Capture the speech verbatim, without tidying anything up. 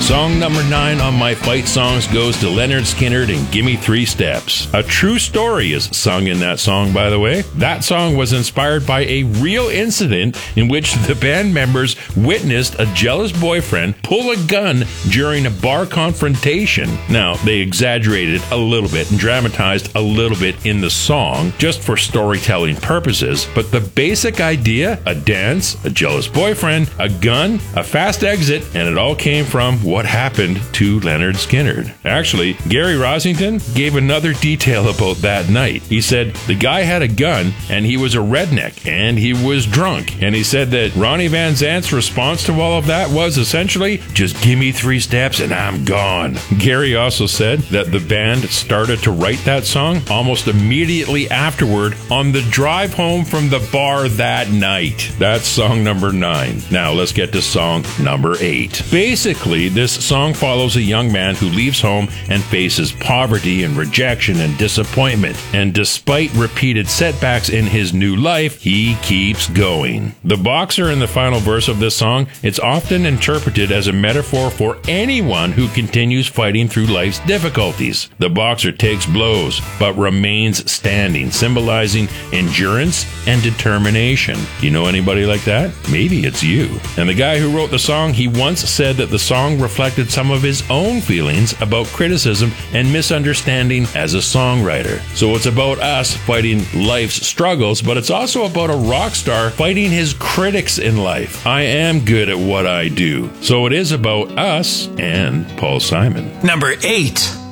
Song number nine on my fight songs goes to Leonard Skinner and Gimme Three Steps. A true story is sung in that song, by the way. That song was inspired by a real incident in which the band members witnessed a jealous boyfriend pull a gun during a bar confrontation. Now, they exaggerated a little bit and dramatized a little bit in the song just for storytelling purposes, but the basic idea, a dance, a jealous boyfriend, a gun, a fast exit, and it all came from what happened to Leonard Skinner. Actually, Gary Rossington gave another detail about that night. He said the guy had a gun and he was a redneck and he was drunk. And he said that Ronnie Van Zant's response to all of that was essentially, just give me three steps and I'm gone. Gary also said that the band started to write that song almost immediately afterward on the drive home from the bar that night. That's song number nine. Now let's get to song number eight. Basically, this song follows a young man who leaves home and faces poverty and rejection and disappointment. And despite repeated setbacks in his new life, he keeps going. The boxer in the final verse of this song, it's often interpreted as a metaphor for anyone who continues fighting through life's difficulties. The boxer takes blows, but remains standing, symbolizing endurance and determination. You know anybody like that? Maybe it's you. And the guy who wrote the song, he once said that the song reflected some of his own feelings about criticism and misunderstanding as a songwriter. So it's about us fighting life's struggles, but it's also about a rock star fighting his critics in life. I am good at what I do. So it is about us and Paul Simon. Number eight.